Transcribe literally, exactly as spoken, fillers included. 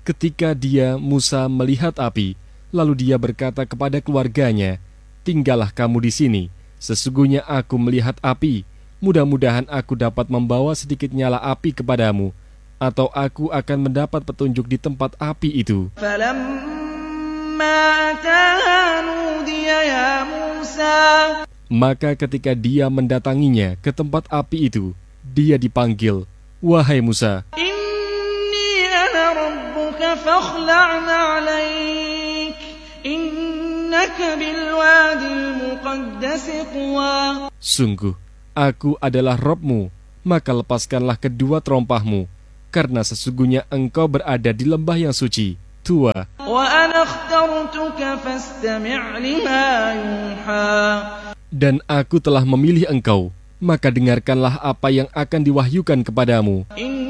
Ketika dia, Musa, melihat api, lalu dia berkata kepada keluarganya, "Tinggallah kamu di sini, sesungguhnya aku melihat api. Mudah-mudahan aku dapat membawa sedikit nyala api kepadamu, atau aku akan mendapat petunjuk di tempat api itu." Maka ketika dia mendatanginya ke tempat api itu, dia dipanggil, "Wahai Musa, Inni ana rabbuka fakhla'na 'alaik, innaka bilwadil muqaddasi tuwa." Sungguh, aku adalah Rabb-mu, maka lepaskanlah kedua terompahmu, karena sesungguhnya engkau berada di lembah yang suci, Tua. Wa ana akhtartuka fastami' lima yuha. Dan aku telah memilih engkau, maka dengarkanlah apa yang akan diwahyukan kepadamu.